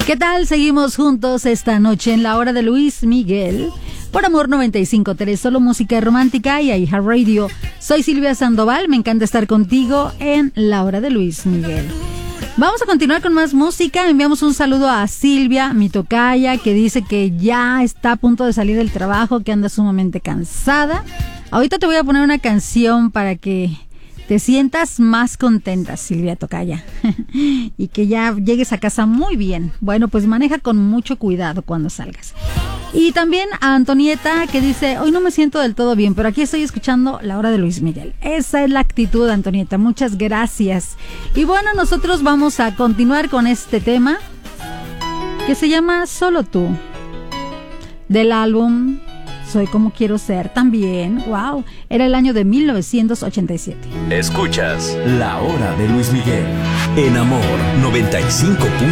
¿Qué tal? Seguimos juntos esta noche en la hora de Luis Miguel por Amor 95.3, solo música romántica y iHeartRadio. Soy Silvia Sandoval, me encanta estar contigo en la hora de Luis Miguel. Vamos a continuar con más música. Enviamos un saludo a Silvia, mi tocaya, que dice que ya está a punto de salir del trabajo, que anda sumamente cansada. Ahorita te voy a poner una canción para que te sientas más contenta, Silvia tocaya, y que ya llegues a casa muy bien. Bueno, pues maneja con mucho cuidado cuando salgas. Y también a Antonieta, que dice, hoy no me siento del todo bien, pero aquí estoy escuchando la hora de Luis Miguel. Esa es la actitud, Antonieta, muchas gracias. Y bueno, nosotros vamos a continuar con este tema que se llama Solo Tú, del álbum Soy Como Quiero Ser también. Wow, era el año de 1987. Escuchas La Hora de Luis Miguel en Amor 95.